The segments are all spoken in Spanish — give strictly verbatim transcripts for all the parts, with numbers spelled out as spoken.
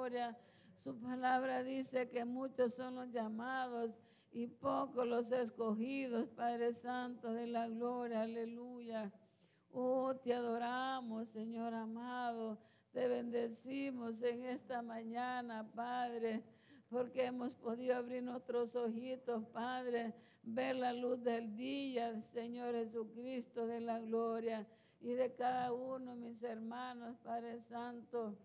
gloria. Su palabra dice que muchos son los llamados y pocos los escogidos, Padre Santo de la gloria, aleluya. Oh, te adoramos, Señor amado, te bendecimos en esta mañana, Padre, porque hemos podido abrir nuestros ojitos, Padre, ver la luz del día, Señor Jesucristo de la gloria, y de cada uno, mis hermanos, Padre Santo,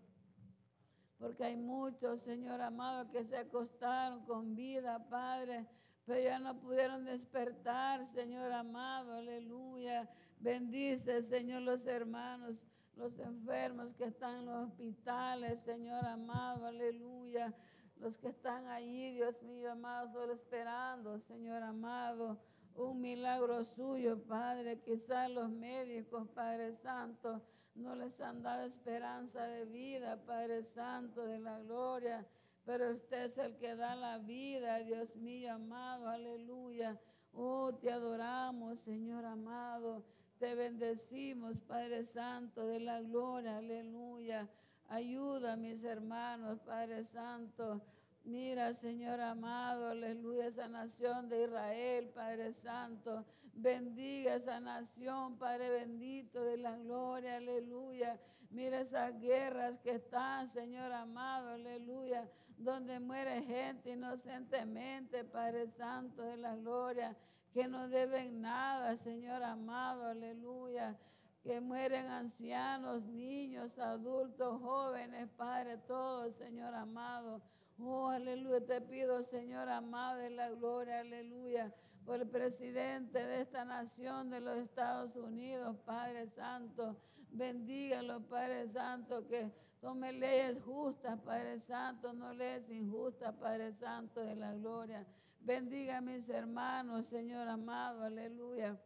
porque hay muchos, Señor amado, que se acostaron con vida, Padre, pero ya no pudieron despertar, Señor amado, aleluya. Bendice, Señor, los hermanos, los enfermos que están en los hospitales, Señor amado, aleluya. Los que están allí, Dios mío amado, solo esperando, Señor amado, un milagro suyo, Padre. Quizás los médicos, Padre Santo, no les han dado esperanza de vida, Padre Santo de la gloria, pero usted es el que da la vida, Dios mío amado, aleluya. Oh, te adoramos, Señor amado, te bendecimos, Padre Santo de la gloria, aleluya. Ayuda a mis hermanos, Padre Santo. Mira, Señor amado, aleluya, esa nación de Israel, Padre Santo. Bendiga esa nación, Padre bendito de la gloria, aleluya. Mira esas guerras que están, Señor amado, aleluya, donde muere gente inocentemente, Padre Santo de la gloria, que no deben nada, Señor amado, aleluya. Que mueren ancianos, niños, adultos, jóvenes, Padre, todos, Señor amado. Oh, aleluya, te pido, Señor amado de la gloria, aleluya, por el presidente de esta nación de los Estados Unidos, Padre Santo. Bendígalo, Padre Santo, que tome leyes justas, Padre Santo, no leyes injustas, Padre Santo de la gloria. Bendiga a mis hermanos, Señor amado, aleluya,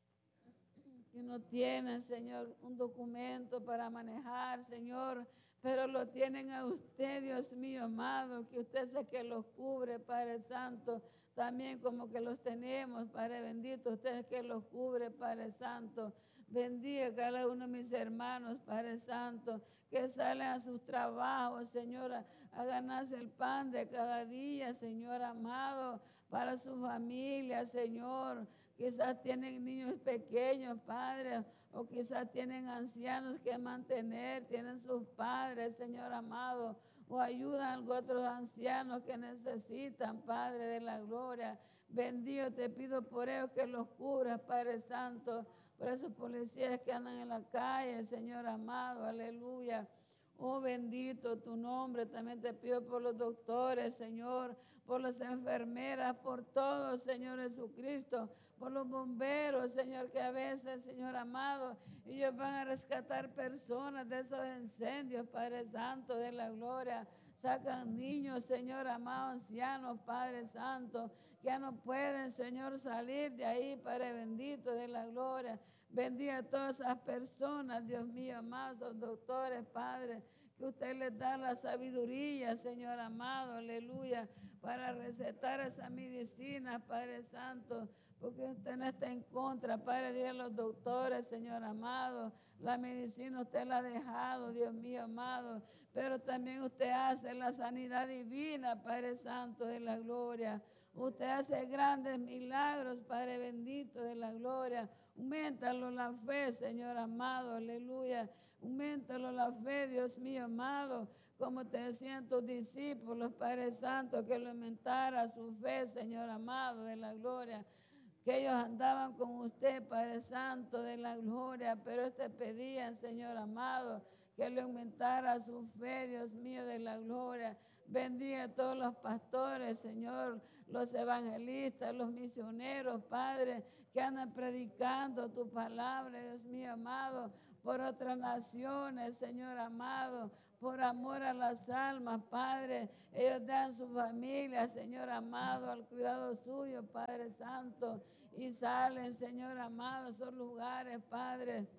que no tienen, Señor, un documento para manejar, Señor, pero lo tienen a usted, Dios mío amado, que usted es el que los cubre, Padre Santo, también como que los tenemos, Padre bendito, usted es el que los cubre, Padre Santo. Bendiga a cada uno de mis hermanos, Padre Santo, que salen a sus trabajos, Señor, a, a ganarse el pan de cada día, Señor amado, para su familia, Señor. Quizás tienen niños pequeños, Padre, o quizás tienen ancianos que mantener, tienen sus padres, Señor amado, o ayudan a otros ancianos que necesitan, Padre de la gloria. Bendito, te pido por ellos que los cubras, Padre Santo, por esos policías que andan en la calle, Señor amado, aleluya. Oh, bendito tu nombre. También te pido por los doctores, Señor, por las enfermeras, por todos, Señor Jesucristo, por los bomberos, Señor, que a veces, Señor amado, ellos van a rescatar personas de esos incendios, Padre Santo de la gloria. Sacan niños, Señor amado, ancianos, Padre Santo, que ya no pueden, Señor, salir de ahí, Padre bendito de la gloria. Bendiga a todas esas personas, Dios mío amado, esos doctores, Padre, que usted les da la sabiduría, Señor amado, aleluya, para recetar esa medicina, Padre Santo, porque usted no está en contra, Padre, de los doctores, Señor amado, la medicina usted la ha dejado, Dios mío amado, pero también usted hace la sanidad divina, Padre Santo de la gloria. Usted hace grandes milagros, Padre bendito de la gloria. Auméntalo la fe, Señor amado, aleluya. Auméntalo la fe, Dios mío amado, como te decían tus discípulos, Padre Santo, que lo aumentara su fe, Señor amado de la gloria. Que ellos andaban con usted, Padre Santo de la gloria, pero te pedían, Señor amado, que le aumentara su fe, Dios mío de la gloria. Bendiga a todos los pastores, Señor, los evangelistas, los misioneros, Padre, que andan predicando tu palabra, Dios mío amado, por otras naciones, Señor amado, por amor a las almas, Padre. Ellos dan su familia, Señor amado, al cuidado suyo, Padre Santo, y salen, Señor amado, a esos lugares, Padre,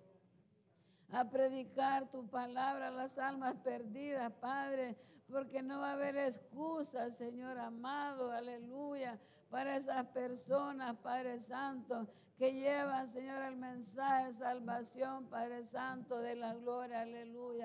a predicar tu palabra a las almas perdidas, Padre, porque no va a haber excusas, Señor amado, aleluya, para esas personas, Padre Santo, que llevan, Señor, el mensaje de salvación, Padre Santo, de la gloria, aleluya.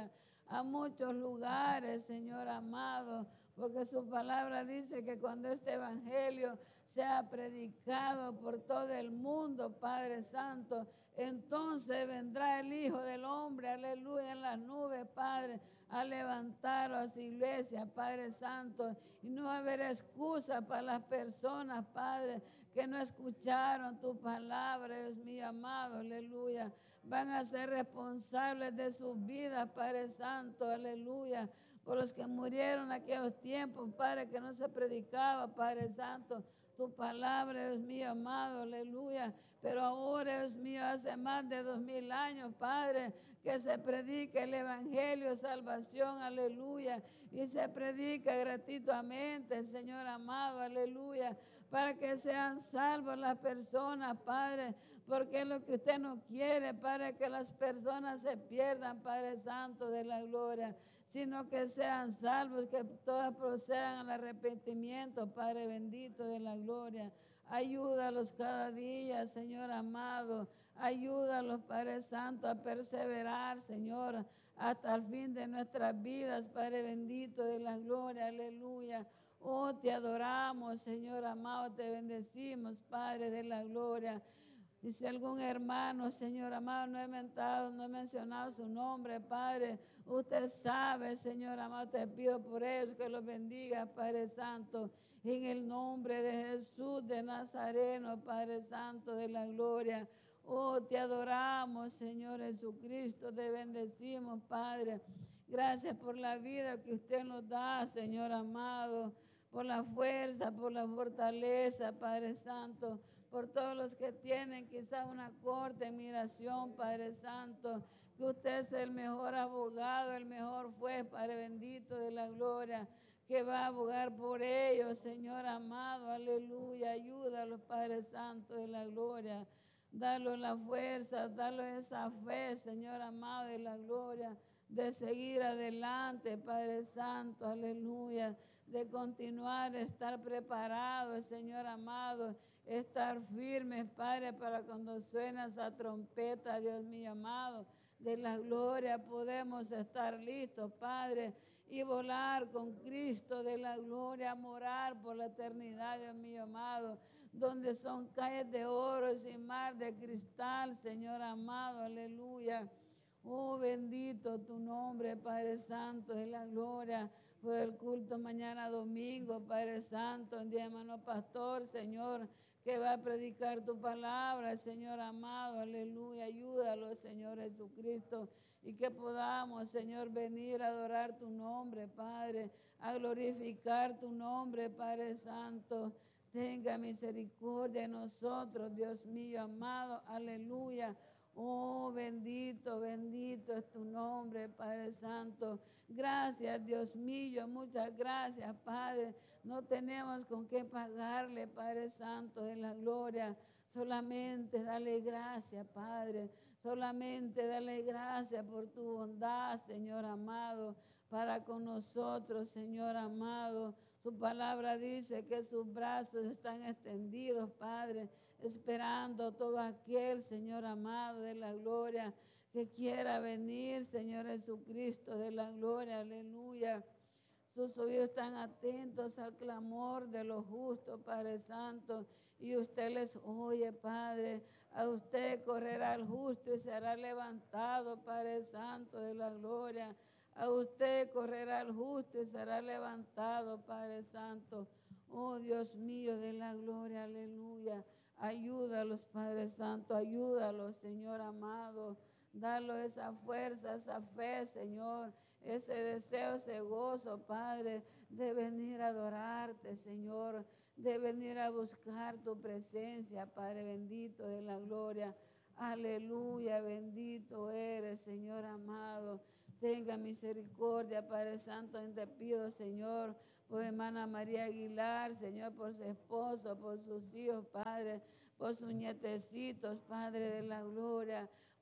a muchos lugares, Señor amado, porque su palabra dice que cuando este evangelio sea predicado por todo el mundo, Padre Santo, entonces vendrá el Hijo del Hombre, aleluya, en las nubes, Padre, a levantar a su iglesia, Padre Santo, y no va a haber excusa para las personas, Padre, que no escucharon tu palabra, Dios mío amado, aleluya. Van a ser responsables de sus vidas, Padre Santo, aleluya, por los que murieron en aquellos tiempos, Padre, que no se predicaba, Padre Santo, tu palabra, Dios mío amado, aleluya. Pero ahora, Dios mío, hace más de dos mil años, Padre, que se predica el evangelio, salvación, aleluya, y se predica gratuitamente, Señor amado, aleluya, para que sean salvos las personas, Padre, porque es lo que usted no quiere, para que las personas se pierdan, Padre Santo de la gloria, sino que sean salvos, que todas procedan al arrepentimiento, Padre bendito de la gloria. Ayúdalos cada día, Señor amado. Ayúdalos, Padre Santo, a perseverar, Señor, hasta el fin de nuestras vidas, Padre bendito de la gloria. Aleluya. Oh, te adoramos, Señor amado, te bendecimos, Padre de la gloria. Y si algún hermano, Señor amado, no he mentado, no he mencionado su nombre, Padre, usted sabe, Señor amado, te pido por ellos que los bendiga, Padre Santo, en el nombre de Jesús de Nazareno, Padre Santo de la gloria. Oh, te adoramos, Señor Jesucristo, te bendecimos, Padre. Gracias por la vida que usted nos da, Señor amado, por la fuerza, por la fortaleza, Padre Santo, por todos los que tienen quizá una corta admiración, Padre Santo, que usted es el mejor abogado, el mejor juez, Padre bendito de la gloria, que va a abogar por ellos, Señor amado, aleluya. Ayúdalos, Padre Santo de la gloria. Dale la fuerza, dale esa fe, Señor amado de la gloria, de seguir adelante, Padre Santo, aleluya, de continuar, estar preparados, Señor amado, estar firmes, Padre, para cuando suena esa trompeta, Dios mío amado, de la gloria, podemos estar listos, Padre, y volar con Cristo de la gloria, morar por la eternidad, Dios mío amado, donde son calles de oro y sin mar de cristal, Señor amado, aleluya. Oh, bendito tu nombre, Padre Santo de la gloria, por el culto mañana domingo, Padre Santo, en día hermano pastor, Señor, que va a predicar tu palabra, Señor amado, aleluya. Ayúdalo, Señor Jesucristo, y que podamos, Señor, venir a adorar tu nombre, Padre, a glorificar tu nombre, Padre Santo. Tenga misericordia de nosotros, Dios mío amado, aleluya. Oh, bendito, bendito es tu nombre, Padre Santo. Gracias, Dios mío, muchas gracias, Padre. No tenemos con qué pagarle, Padre Santo de la gloria. Solamente dale gracias, Padre. Solamente dale gracias por tu bondad, Señor amado, para con nosotros, Señor amado. Su palabra dice que sus brazos están extendidos, Padre, esperando todo aquel, Señor amado de la gloria, que quiera venir, Señor Jesucristo de la gloria, aleluya. Sus oídos están atentos al clamor de los justos, Padre Santo, y usted les oye, Padre. A usted correrá el justo y será levantado, Padre Santo de la gloria. A usted correrá el justo y será levantado, Padre Santo. Oh, Dios mío de la gloria, aleluya. Ayúdalos, Padre Santo, ayúdalos, Señor amado. Dalo esa fuerza, esa fe, Señor, ese deseo, ese gozo, Padre, de venir a adorarte, Señor, de venir a buscar tu presencia, Padre bendito de la gloria. Aleluya, bendito eres, Señor amado. Tenga misericordia, Padre Santo, te pido, Señor, por hermana María Aguilar, Señor, por su esposo, por sus hijos, Padre, por sus nietecitos, Padre de la gloria,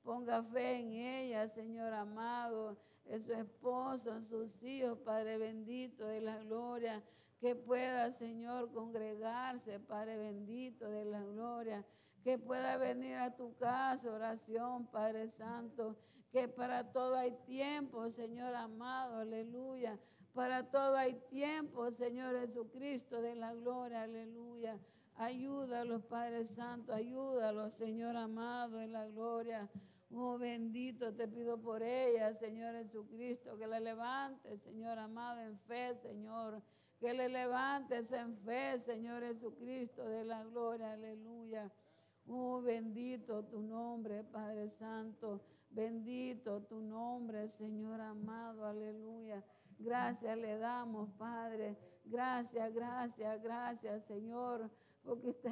Ponga fe en ella, Señor amado, en su esposo, en sus hijos, Padre bendito de la gloria. Que pueda, Señor, congregarse, Padre bendito de la gloria. Que pueda venir a tu casa, oración, Padre Santo. Que para todo hay tiempo, Señor amado, aleluya. Para todo hay tiempo, Señor Jesucristo de la gloria, aleluya. Ayúdalos, Padre Santo, ayúdalos, Señor amado, en la gloria. Oh, bendito te pido por ella, Señor Jesucristo, que la levantes, Señor amado, en fe, Señor. Que le levantes en fe, Señor Jesucristo, de la gloria, aleluya. Oh, bendito tu nombre, Padre Santo. Bendito tu nombre, Señor amado, aleluya. Gracias le damos, Padre. Gracias, gracias, gracias, Señor, porque usted